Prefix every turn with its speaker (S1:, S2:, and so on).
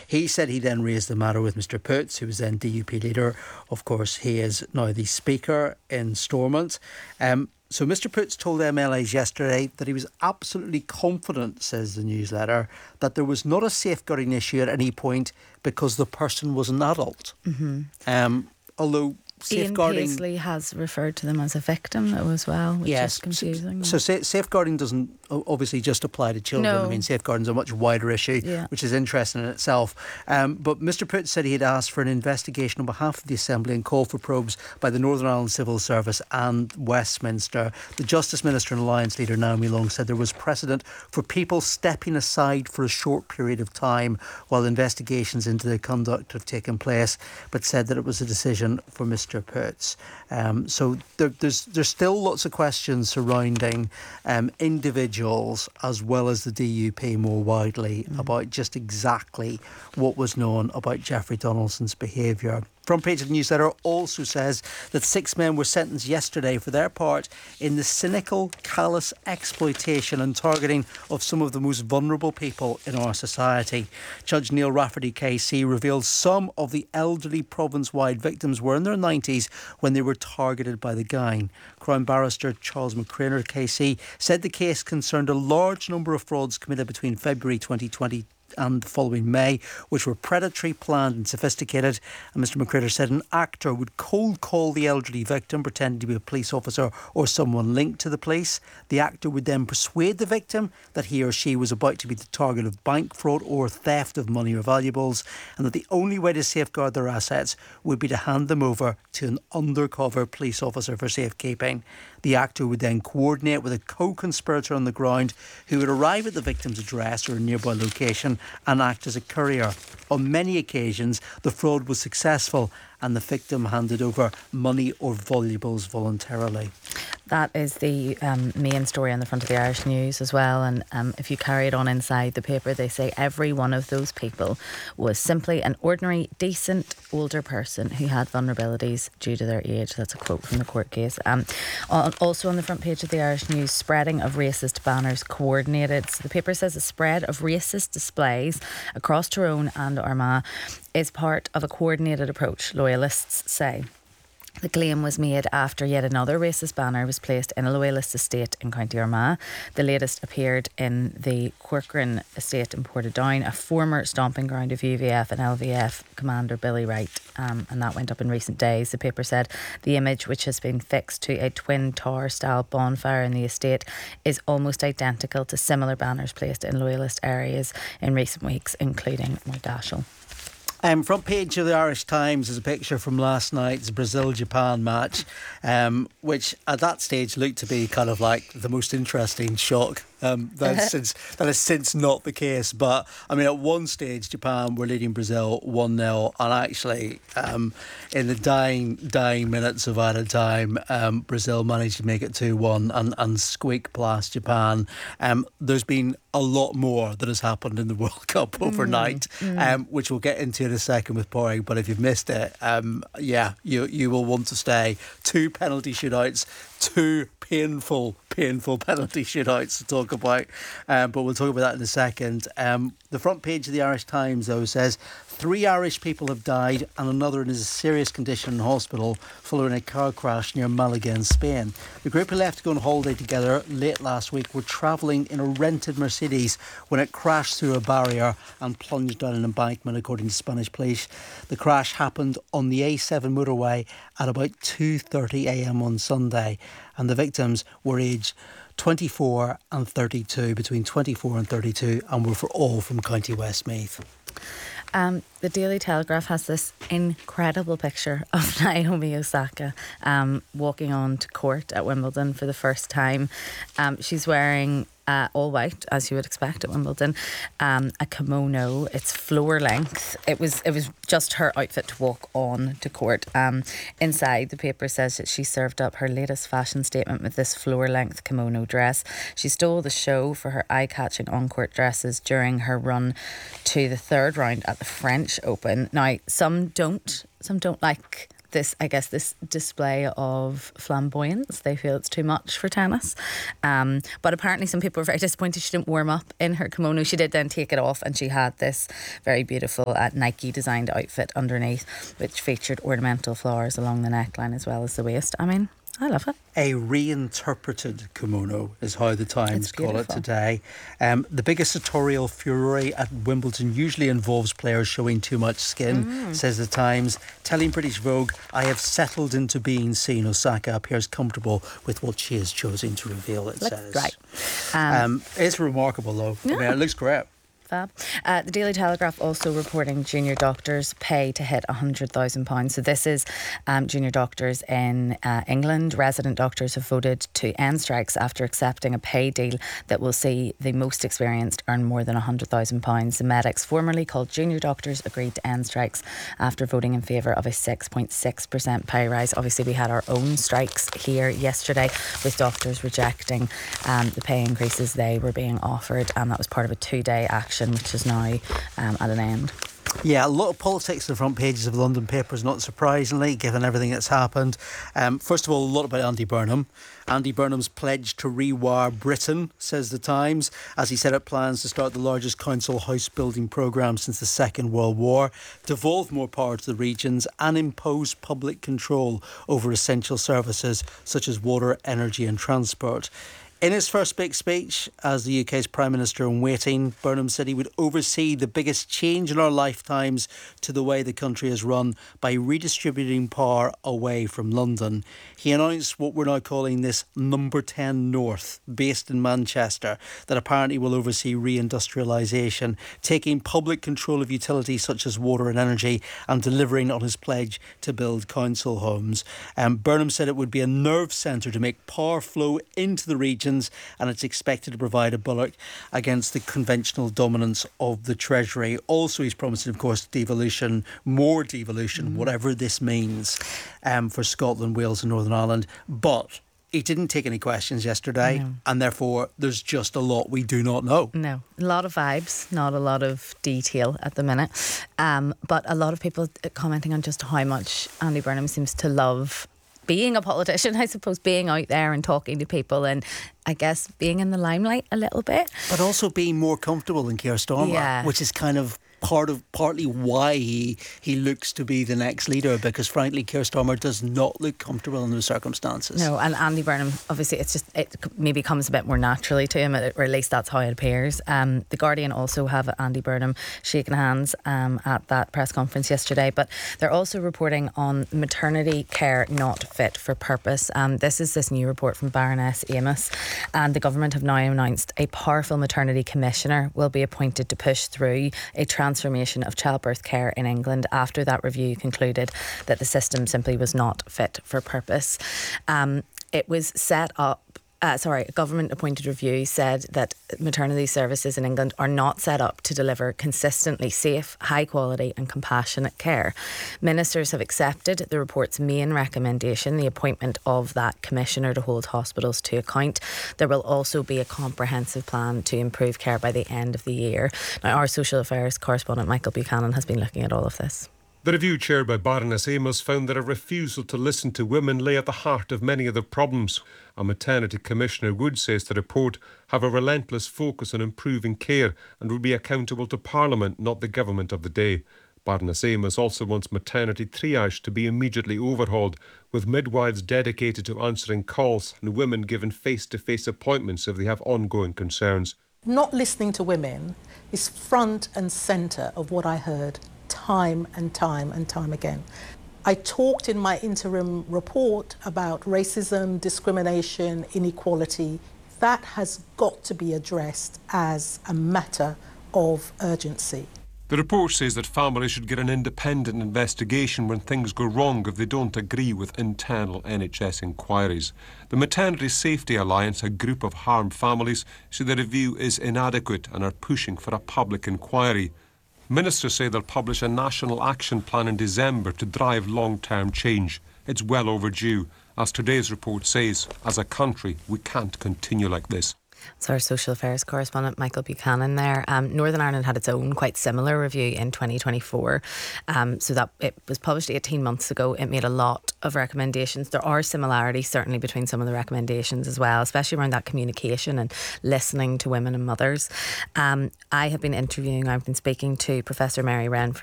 S1: He said he then raised the matter with Mr Poots, who was then DUP leader. Of course, he is now the Speaker in Stormont. So Mr Poots told MLAs yesterday that he was absolutely confident, says the newsletter, that there was not a safeguarding issue at any point because the person was an adult. Although safeguarding...
S2: Ian Paisley has referred to them as a victim though as well, which is confusing.
S1: So safeguarding doesn't obviously just apply to children.
S2: No.
S1: I mean, safeguarding is a much wider issue, which is interesting in itself. But Mr Poots said he had asked for an investigation on behalf of the Assembly and called for probes by the Northern Ireland Civil Service and Westminster. The Justice Minister and Alliance leader Naomi Long said there was precedent for people stepping aside for a short period of time while investigations into their conduct have taken place, but said that it was a decision for Mr Poots. So there's still lots of questions surrounding individuals as well as the DUP more widely about just exactly what was known about Jeffrey Donaldson's behaviour. Front page of the newsletter also says that 6 men were sentenced yesterday for their part in the cynical, callous exploitation and targeting of some of the most vulnerable people in our society. Judge Neil Rafferty KC revealed some of the elderly province-wide victims were in their 90s when they were targeted by the gang. Crown Barrister Charles McCraner KC said the case concerned a large number of frauds committed between February 2020 and the following May, which were predatory, planned and sophisticated. And Mr McCrader said an actor would cold call the elderly victim pretending to be a police officer or someone linked to the police. The actor would then persuade the victim that he or she was about to be the target of bank fraud or theft of money or valuables, and that the only way to safeguard their assets would be to hand them over to an undercover police officer for safekeeping. The actor would then coordinate with a co-conspirator on the ground who would arrive at the victim's address or a nearby location and act as a courier. On many occasions, the fraud was successful and the victim handed over money or valuables voluntarily.
S2: That is the main story on the front of the Irish News as well. And if you carry it on inside the paper, they say every one of those people was simply an ordinary, decent, older person who had vulnerabilities due to their age. That's a quote from the court case. Also on the front page of the Irish News, spreading of racist banners coordinated. So the paper says a spread of racist displays across Tyrone and Armagh is part of a coordinated approach, loyalists say. The claim was made after yet another racist banner was placed in a loyalist estate in County Armagh. The latest appeared in the Corcoran estate in Portadown, a former stomping ground of UVF and LVF commander Billy Wright, and that went up in recent days. The paper said the image, which has been fixed to a twin tower style bonfire in the estate, is almost identical to similar banners placed in loyalist areas in recent weeks, including Moydashel.
S1: Front page of the Irish Times is a picture from last night's Brazil-Japan match, which at that stage looked to be kind of like the most interesting shock. That is since not the case. But I mean, at one stage, Japan were leading Brazil 1-0, and actually, in the dying minutes of added time, Brazil managed to make it 2-1 and squeak past Japan. There's been a lot more that has happened in the World Cup overnight, which we'll get into in a second with Porrig. But if you've missed it, you will want to stay. 2 penalty shootouts, 2 painful penalty shootouts to talk about, but we'll talk about that in a second. The front page of the Irish Times though says 3 Irish people have died and another in a serious condition in hospital following a car crash near Malaga in Spain. The group who left to go on holiday together late last week were travelling in a rented Mercedes when it crashed through a barrier and plunged down an embankment, according to Spanish police. The crash happened on the A7 motorway at about 2:30am on Sunday, and the victims were aged 24 and 32, between 24 and 32, and were all from County Westmeath.
S2: The Daily Telegraph has this incredible picture of Naomi Osaka walking on to court at Wimbledon for the first time. She's wearing all white, as you would expect at Wimbledon, a kimono. It's floor length. It was just her outfit to walk on to court. Inside, the paper says that she served up her latest fashion statement with this floor length kimono dress. She stole the show for her eye-catching on-court dresses during her run to the 3rd round at the French Open. Now, some don't like this display of flamboyance. They feel it's too much for tennis. But apparently some people were very disappointed she didn't warm up in her kimono. She did then take it off, and she had this very beautiful Nike designed outfit underneath, which featured ornamental flowers along the neckline as well as the waist. I mean, I love it.
S1: A reinterpreted kimono is how the Times call it today. The biggest sartorial fury at Wimbledon usually involves players showing too much skin, says the Times. Telling British Vogue, I have settled into being seen. Osaka appears comfortable with what she has chosen to reveal, it says.
S2: Right.
S1: It's remarkable, though.
S2: Yeah.
S1: I mean, it looks great.
S2: Fab. The Daily Telegraph also reporting junior doctors' pay to hit £100,000. So this is junior doctors in England. Resident doctors have voted to end strikes after accepting a pay deal that will see the most experienced earn more than £100,000. The medics, formerly called junior doctors, agreed to end strikes after voting in favour of a 6.6% pay rise. Obviously, we had our own strikes here yesterday with doctors rejecting the pay increases they were being offered, and that was part of a 2-day action, which is now at an end.
S1: Yeah, a lot of politics in the front pages of London papers, not surprisingly, given everything that's happened. First of all, a lot about Andy Burnham. Andy Burnham's pledge to rewire Britain, says the Times, as he set up plans to start the largest council house building programme since the Second World War, devolve more power to the regions and impose public control over essential services such as water, energy and transport. In his first big speech as the UK's Prime Minister in waiting, Burnham said he would oversee the biggest change in our lifetimes to the way the country is run by redistributing power away from London. He announced what we're now calling this Number 10 North, based in Manchester, that apparently will oversee reindustrialisation, taking public control of utilities such as water and energy and delivering on his pledge to build council homes. Burnham said it would be a nerve centre to make power flow into the region, and it's expected to provide a bulwark against the conventional dominance of the Treasury. Also, he's promising, of course, devolution, more devolution, whatever this means for Scotland, Wales and Northern Ireland. But he didn't take any questions yesterday, and therefore there's just a lot we do not know.
S2: No, a lot of vibes, not a lot of detail at the minute. But a lot of people commenting on just how much Andy Burnham seems to love being a politician, I suppose, being out there and talking to people, and I guess being in the limelight a little bit.
S1: But also being more comfortable than Keir Starmer, which is kind of partly why he looks to be the next leader, because frankly Keir Starmer does not look comfortable in those circumstances.
S2: No, and Andy Burnham, obviously it maybe comes a bit more naturally to him, or at least that's how it appears. The Guardian also have Andy Burnham shaking hands at that press conference yesterday, but they're also reporting on maternity care not fit for purpose. This is this new report from Baroness Amos, and the government have now announced a powerful maternity commissioner will be appointed to push through a transformation of childbirth care in England after that review concluded that the system simply was not fit for purpose. It was set up a government-appointed review said that maternity services in England are not set up to deliver consistently safe, high-quality and compassionate care. Ministers have accepted the report's main recommendation, the appointment of that commissioner to hold hospitals to account. There will also be a comprehensive plan to improve care by the end of the year. Now, our social affairs correspondent Michael Buchanan has been looking at all of this.
S3: The review chaired by Baroness Amos found that a refusal to listen to women lay at the heart of many of the problems. A maternity commissioner would, says the report, have a relentless focus on improving care and would be accountable to Parliament, not the government of the day. Baroness Amos also wants maternity triage to be immediately overhauled, with midwives dedicated to answering calls and women given face-to-face appointments if they have ongoing concerns.
S4: Not listening to women is front and centre of what I heard time and time and time again. I talked in my interim report about racism, discrimination, inequality. That has got to be addressed as a matter of urgency.
S3: The report says that families should get an independent investigation when things go wrong if they don't agree with internal NHS inquiries. The Maternity Safety Alliance, a group of harmed families, say the review is inadequate and are pushing for a public inquiry. Ministers say they'll publish a national action plan in December to drive long-term change. It's well overdue. As today's report says, as a country, we can't continue like this.
S2: So our social affairs correspondent Michael Buchanan there. Northern Ireland had its own quite similar review in 2024. So that it was published 18 months ago. It made a lot of recommendations. There are similarities certainly between some of the recommendations as well, especially around that communication and listening to women and mothers. I've been speaking to Professor Mary Wren